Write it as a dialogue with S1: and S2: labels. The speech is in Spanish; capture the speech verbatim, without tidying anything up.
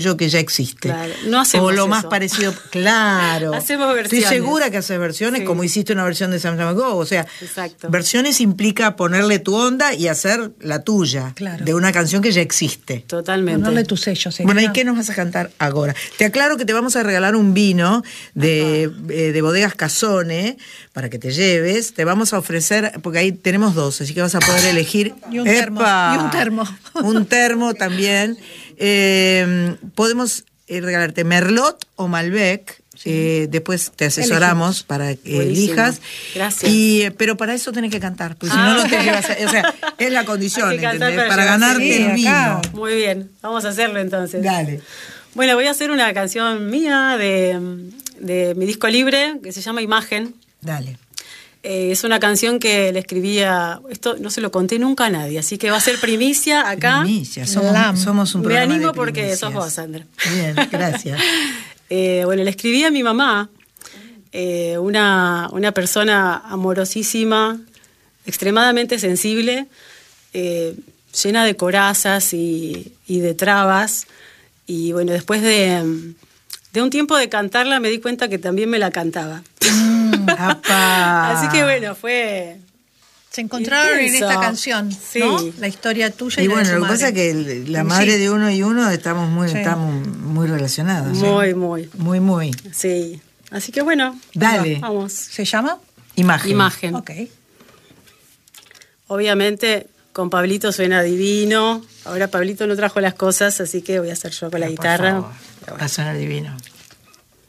S1: que ya existe.
S2: Claro. No hacemos
S1: o lo
S2: eso.
S1: más parecido, claro.
S2: Hacemos versiones.
S1: Estoy segura que haces versiones, sí. Como hiciste una versión de Samsung Go, o sea,
S2: exacto.
S1: Versiones implica ponerle tu onda y hacer la tuya,
S3: claro.
S1: De una canción que ya existe.
S2: Totalmente.
S3: Ponerle tu sello, ¿sí?
S1: Bueno, ¿y qué nos vas a cantar ahora? Te aclaro que te vamos a regalar un vino de, eh, de Bodegas Casone para que te lleves. Te vamos a ofrecer, porque ahí tenemos dos, así que vas a poder elegir.
S3: Y un termo.
S1: ¡Epa!
S3: Y un termo.
S1: Un termo también. Eh, podemos regalarte Merlot o Malbec. Sí. Eh, después te asesoramos Elegimos. Para que Buenísimo. Elijas.
S2: Gracias.
S1: Y, pero para eso tenés que cantar, porque ah. si no, no te llevas a, o sea, es la condición,
S2: para,
S1: para ganarte sí, el vino.
S2: Muy bien, vamos a hacerlo entonces.
S1: Dale.
S2: Bueno, voy a hacer una canción mía de, de mi disco libre, que se llama Imagen.
S1: Dale.
S2: Eh, es una canción que le escribía, esto no se lo conté nunca a nadie, así que va a ser primicia acá.
S1: Primicia, somos, somos un programa.
S2: Me animo
S1: de
S2: porque sos vos, Sandra.
S1: Bien, gracias.
S2: eh, bueno, le escribí a mi mamá, eh, una, una persona amorosísima, extremadamente sensible, eh, llena de corazas y, y de trabas. Y bueno, después de, de un tiempo de cantarla me di cuenta que también me la cantaba. Así que bueno, fue...
S3: Se encontraron intenso. En esta canción,
S2: sí.
S3: ¿no? La historia tuya y,
S1: y
S3: la
S1: bueno,
S3: de su
S1: lo que
S3: madre.
S1: pasa es que la madre sí. de uno y uno estamos muy, sí. estamos muy relacionadas.
S2: Muy,
S1: ¿sí?
S2: muy.
S1: Muy, muy.
S2: Sí. Así que bueno.
S1: Dale.
S2: Vamos.
S3: ¿Se llama?
S1: Imagen.
S2: Imagen.
S3: Ok.
S2: Obviamente con Pablito suena divino. Ahora Pablito no trajo las cosas, así que voy a hacer yo con la
S1: Pero
S2: guitarra.
S1: Va a sonar divino.